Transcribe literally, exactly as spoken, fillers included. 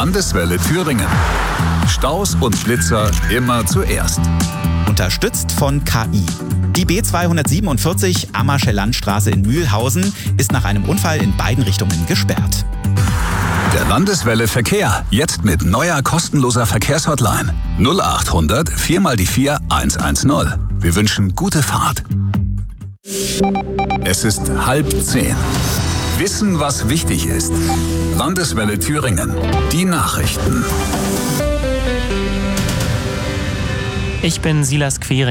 Landeswelle Thüringen. Staus und Blitzer immer zuerst. Unterstützt von K I. Die B zweihundertsiebenundvierzig Ammersche Landstraße in Mühlhausen ist nach einem Unfall in beiden Richtungen gesperrt. Der Landeswelle Verkehr, jetzt mit neuer kostenloser Verkehrshotline. null acht hundert vier mal die vier eins eins null. Wir wünschen gute Fahrt. Es ist halb zehn. Wissen, was wichtig ist. Landeswelle Thüringen. Die Nachrichten. Ich bin Silas Quering.